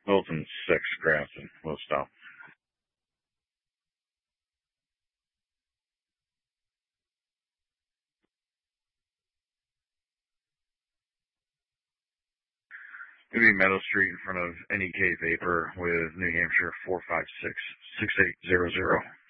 Wilton 6, Grafton. We'll stop. Maybe Meadow Street in front of NEK Vapor with New Hampshire 456-6800.